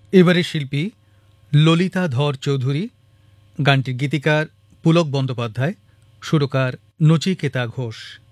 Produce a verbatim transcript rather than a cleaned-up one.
এবারের শিল্পী ললিতা ধর চৌধুরী, গানটির গীতিকার পুলক বন্দ্যোপাধ্যায়, সুরকার নচিকেতা ঘোষ।